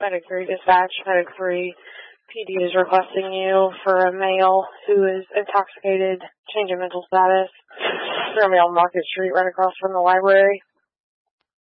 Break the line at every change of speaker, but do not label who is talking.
Medic 3 dispatch. Medic 3 PD is requesting you for a male who is intoxicated, change of mental status. They're on Market Street right across from the library.